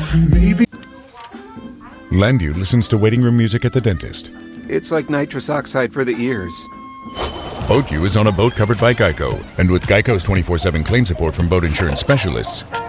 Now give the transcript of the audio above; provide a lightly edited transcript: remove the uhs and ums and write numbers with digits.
maybe. Landu listens to waiting room music at the dentist. It's like nitrous oxide for the ears. BoatU is on a boat covered by Geico. And with Geico's 24/7 claim support from boat insurance specialists,